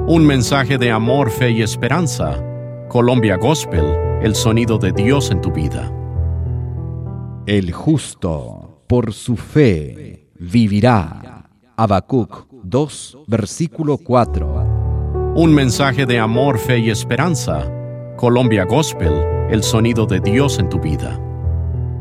Un mensaje de amor, fe y esperanza. Colombia Gospel, el sonido de Dios en tu vida. El justo, por su fe, vivirá. Habacuc 2, versículo 4. Un mensaje de amor, fe y esperanza. Colombia Gospel, el sonido de Dios en tu vida.